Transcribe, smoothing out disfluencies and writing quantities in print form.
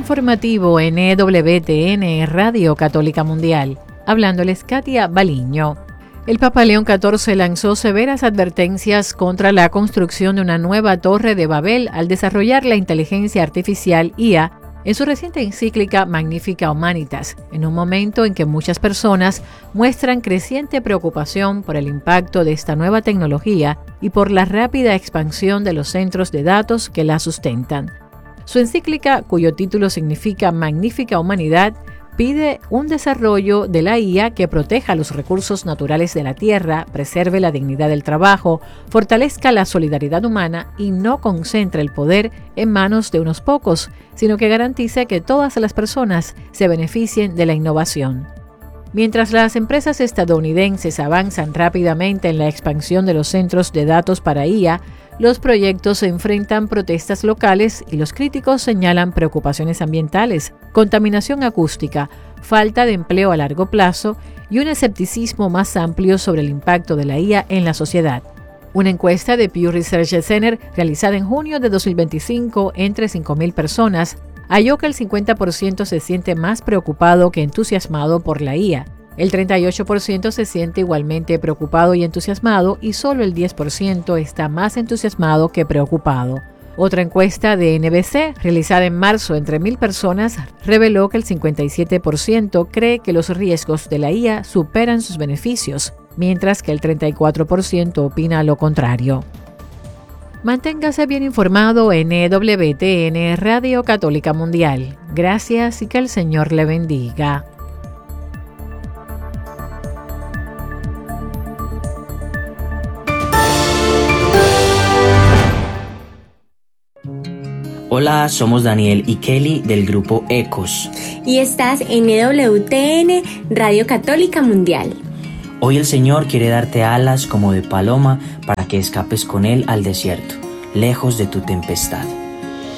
informativo en EWTN Radio Católica Mundial. Hablándoles Katia Baliño. El Papa León XIV lanzó severas advertencias contra la construcción de una nueva torre de Babel al desarrollar la inteligencia artificial IA en su reciente encíclica Magnificat Humanitas, en un momento en que muchas personas muestran creciente preocupación por el impacto de esta nueva tecnología y por la rápida expansión de los centros de datos que la sustentan. Su encíclica, cuyo título significa Magnífica Humanidad, pide un desarrollo de la IA que proteja los recursos naturales de la Tierra, preserve la dignidad del trabajo, fortalezca la solidaridad humana y no concentre el poder en manos de unos pocos, sino que garantice que todas las personas se beneficien de la innovación. Mientras las empresas estadounidenses avanzan rápidamente en la expansión de los centros de datos para IA, los proyectos se enfrentan protestas locales y los críticos señalan preocupaciones ambientales, contaminación acústica, falta de empleo a largo plazo y un escepticismo más amplio sobre el impacto de la IA en la sociedad. Una encuesta de Pew Research Center realizada en junio de 2025 entre 5.000 personas halló que el 50% se siente más preocupado que entusiasmado por la IA. El 38% se siente igualmente preocupado y entusiasmado y solo el 10% está más entusiasmado que preocupado. Otra encuesta de NBC, realizada en marzo entre 1.000 personas, reveló que el 57% cree que los riesgos de la IA superan sus beneficios, mientras que el 34% opina lo contrario. Manténgase bien informado en EWTN Radio Católica Mundial. Gracias y que el Señor le bendiga. Hola, somos Daniel y Kelly del grupo Ecos. Y estás en EWTN Radio Católica Mundial. Hoy el Señor quiere darte alas como de paloma para que escapes con Él al desierto, lejos de tu tempestad.